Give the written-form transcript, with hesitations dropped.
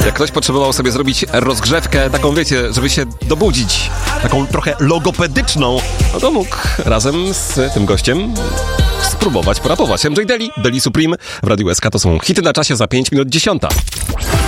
Jak ktoś potrzebował sobie zrobić rozgrzewkę, taką wiecie, żeby się dobudzić, taką trochę logopedyczną, no to mógł razem z tym gościem spróbować porapować. MJ Daily, Daily Supreme w Radiu SK to są hity na czasie za 5 minut 10.